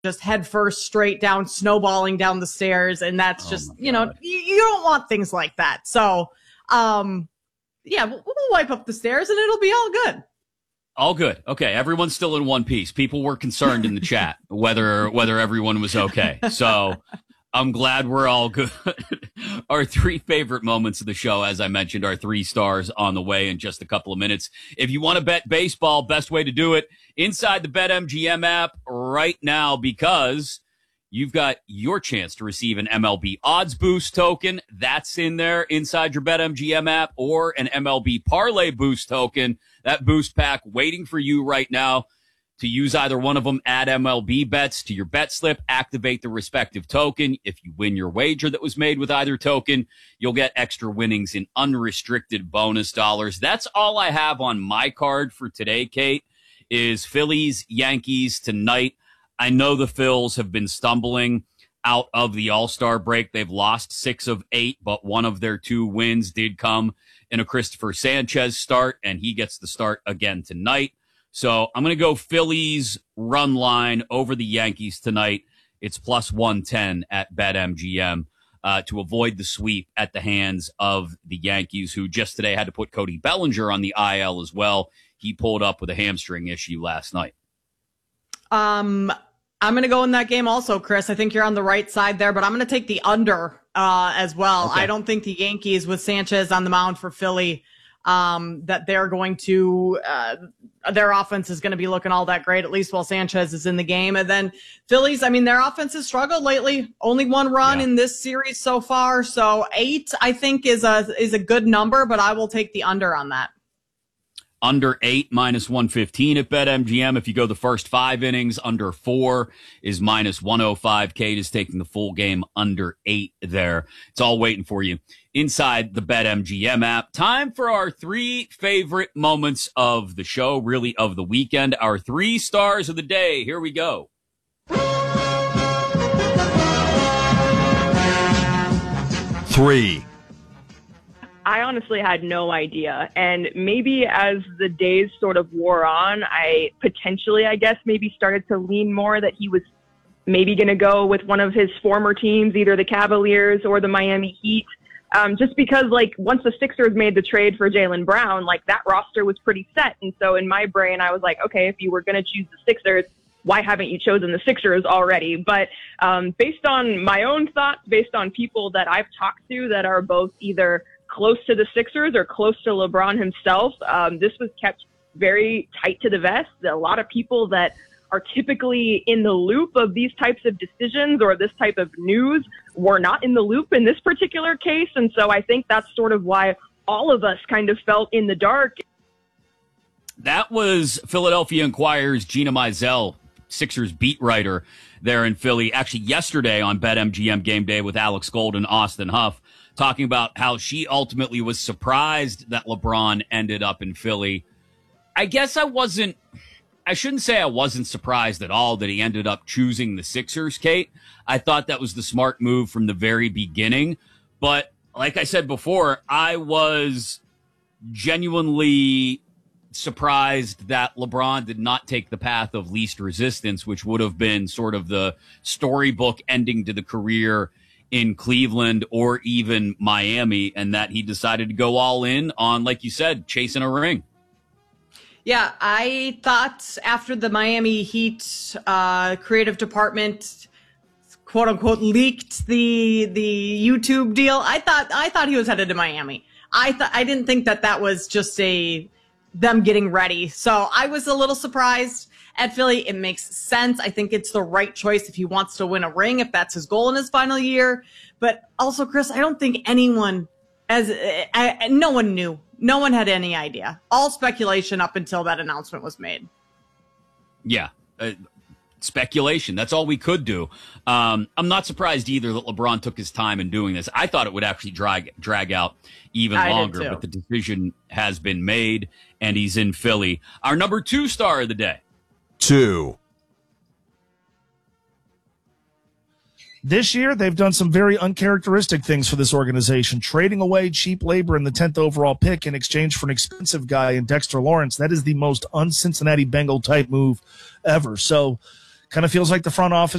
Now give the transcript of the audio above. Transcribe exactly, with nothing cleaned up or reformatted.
just head first straight down, snowballing down the stairs. And that's just, oh you know, you, you don't want things like that. So, um, yeah, we'll, we'll wipe up the stairs and it'll be all good. All good. Okay. Everyone's still in one piece. People were concerned in the chat whether, whether everyone was okay. So I'm glad we're all good. Our three favorite moments of the show, as I mentioned, are three stars on the way in just a couple of minutes. If you want to bet baseball, best way to do it inside the BetMGM app right now, because you've got your chance to receive an M L B odds boost token. That's in there inside your BetMGM app, or an M L B parlay boost token. That boost pack waiting for you right now. To use either one of them, add M L B bets to your bet slip, activate the respective token. If you win your wager that was made with either token, you'll get extra winnings in unrestricted bonus dollars. That's all I have on my card for today, Kate, is Phillies, Yankees tonight. I know the Phils have been stumbling out of the All-Star break. They've lost six of eight, but one of their two wins did come in a Christopher Sanchez start, and he gets the start again tonight. So I'm going to go Phillies run line over the Yankees tonight. It's plus one ten at BetMGM uh, to avoid the sweep at the hands of the Yankees, who just today had to put Cody Bellinger on the I L as well. He pulled up with a hamstring issue last night. Um, I'm going to go in that game also, Chris. I think you're on the right side there, but I'm going to take the under uh, as well. Okay. I don't think the Yankees with Sanchez on the mound for Philly, um, that they're going to, uh, their offense is going to be looking all that great, at least while Sanchez is in the game. And then Phillies, I mean, their offense has struggled lately. Only one run yeah. in this series so far. So eight, I think, is a, is a good number, but I will take the under on that. Under eight, minus one fifteen at BetMGM. If you go the first five innings, under four is minus one oh five. Kate is taking the full game under eight there. It's all waiting for you inside the BetMGM app. Time for our three favorite moments of the show, really of the weekend. Our three stars of the day. Here we go. Three. I honestly had no idea. And maybe as the days sort of wore on, I potentially, I guess, maybe started to lean more that he was maybe going to go with one of his former teams, either the Cavaliers or the Miami Heat. Um, just because, like, once the Sixers made the trade for Jaylen Brown, like, that roster was pretty set. And so in my brain, I was like, okay, if you were going to choose the Sixers, why haven't you chosen the Sixers already? But um, based on my own thoughts, based on people that I've talked to that are both either close to the Sixers or close to LeBron himself, um, this was kept very tight to the vest. A lot of people that are typically in the loop of these types of decisions or this type of news were not in the loop in this particular case. And so I think that's sort of why all of us kind of felt in the dark. That was Philadelphia Inquirer's Gina Mizell, Sixers beat writer there in Philly, actually yesterday on BetMGM Game Day with Alex Gold and Austin Huff, talking about how she ultimately was surprised that LeBron ended up in Philly. I guess I wasn't, I shouldn't say I wasn't surprised at all that he ended up choosing the Sixers, Kate. I thought that was the smart move from the very beginning. But like I said before, I was genuinely surprised that LeBron did not take the path of least resistance, which would have been sort of the storybook ending to the career in Cleveland or even Miami, and that he decided to go all in on, like you said, chasing a ring. Yeah, I thought after the Miami Heat uh, creative department, quote unquote, leaked the the YouTube deal, I thought I thought he was headed to Miami. I thought I didn't think that that was just a them getting ready. So I was a little surprised at Philly. It makes sense. I think it's the right choice if he wants to win a ring, if that's his goal in his final year. But also, Chris, I don't think anyone, as I, no one knew. No one had any idea. All speculation up until that announcement was made. Yeah. Uh, speculation. That's all we could do. Um, I'm not surprised either that LeBron took his time in doing this. I thought it would actually drag, drag out even I longer, but the decision has been made and he's in Philly. Our number two star of the day. Two. This year, they've done some very uncharacteristic things for this organization, trading away cheap labor in the tenth overall pick in exchange for an expensive guy in Dexter Lawrence. That is the most un-Cincinnati Bengal type move ever. So Kind of feels like the front office